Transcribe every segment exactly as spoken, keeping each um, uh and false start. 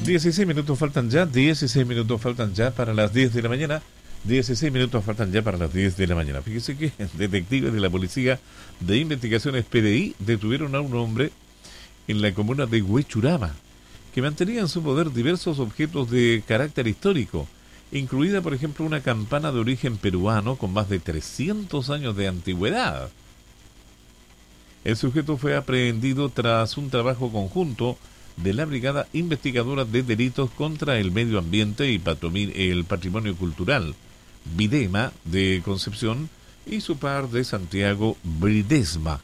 dieciséis minutos faltan ya, dieciséis minutos faltan ya para las diez de la mañana. dieciséis minutos faltan ya para las diez de la mañana. Fíjese que detectives de la Policía de Investigaciones P D I detuvieron a un hombre en la comuna de Huechuraba que mantenía en su poder diversos objetos de carácter histórico, incluida por ejemplo una campana de origen peruano con más de trescientos años de antigüedad. El sujeto fue aprehendido tras un trabajo conjunto de la Brigada Investigadora de Delitos contra el Medio Ambiente y el Patrimonio Cultural, Videma, de Concepción, y su par de Santiago, Bridesma.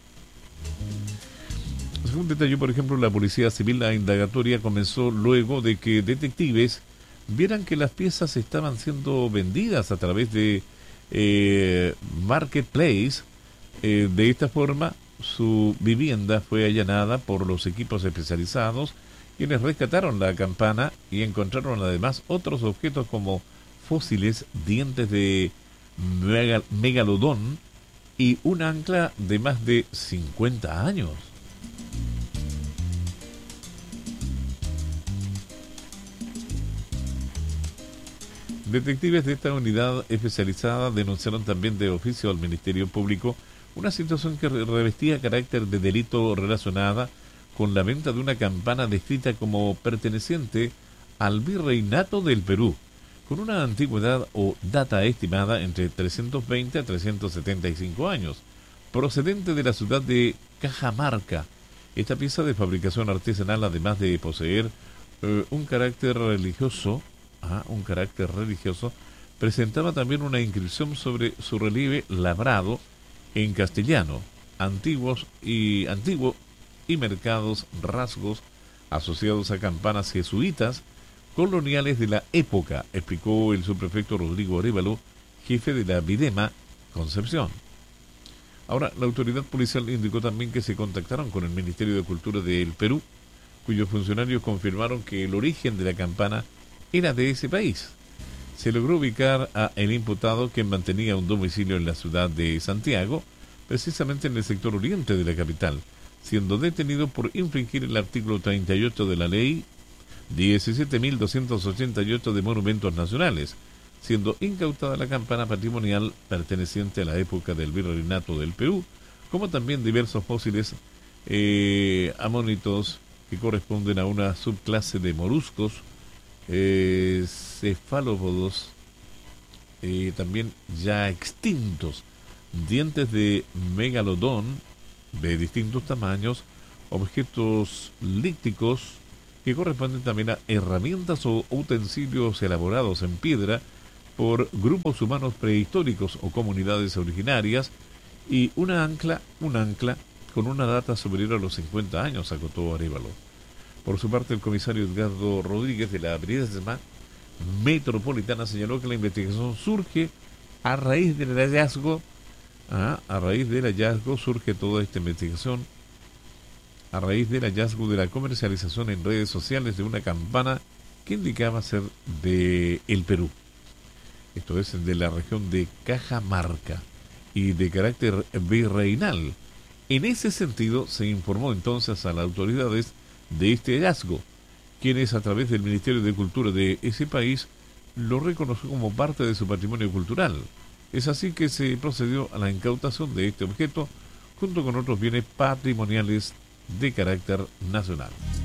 Según detalló, por ejemplo, la Policía Civil, la indagatoria comenzó luego de que detectives vieran que las piezas estaban siendo vendidas a través de eh, Marketplace. Eh, de esta forma, su vivienda fue allanada por los equipos especializados, quienes rescataron la campana y encontraron además otros objetos como fósiles, dientes de megal megalodón y un ancla de más de cincuenta años. Detectives de esta unidad especializada denunciaron también de oficio al Ministerio Público una situación que revestía carácter de delito relacionada con la venta de una campana descrita como perteneciente al Virreinato del Perú, con una antigüedad o data estimada entre trescientos veinte a trescientos setenta y cinco años, procedente de la ciudad de Cajamarca. Esta pieza de fabricación artesanal, además de poseer eh, un carácter religioso, ah, un carácter religioso, presentaba también una inscripción sobre su relieve labrado en castellano, antiguos y antiguo y marcados rasgos asociados a campanas jesuitas coloniales de la época, explicó el subprefecto Rodrigo Arévalo, jefe de la Videma Concepción. Ahora, la autoridad policial indicó también que se contactaron con el Ministerio de Cultura del Perú, cuyos funcionarios confirmaron que el origen de la campana era de ese país. Se logró ubicar a el imputado, que mantenía un domicilio en la ciudad de Santiago, precisamente en el sector oriente de la capital, siendo detenido por infringir el artículo treinta y ocho de la ley diecisiete mil doscientos ochenta y ocho de Monumentos Nacionales, siendo incautada la campana patrimonial perteneciente a la época del Virreinato del Perú, como también diversos fósiles eh, amónitos que corresponden a una subclase de moluscos, eh, cefalópodos, eh, también ya extintos, dientes de megalodón de distintos tamaños, objetos lícticos que corresponden también a herramientas o utensilios elaborados en piedra por grupos humanos prehistóricos o comunidades originarias, y una ancla, un ancla con una data superior a los cincuenta años, acotó Arévalo. Por su parte, el comisario Edgardo Rodríguez de la Brigada Metropolitana señaló que la investigación surge a raíz del hallazgo, ah, a raíz del hallazgo surge toda esta investigación, a raíz del hallazgo de la comercialización en redes sociales de una campana que indicaba ser de el Perú. Esto es de la región de Cajamarca y de carácter virreinal. En ese sentido, se informó entonces a las autoridades de este hallazgo, quienes a través del Ministerio de Cultura de ese país lo reconoció como parte de su patrimonio cultural. Es así que se procedió a la incautación de este objeto junto con otros bienes patrimoniales de carácter nacional.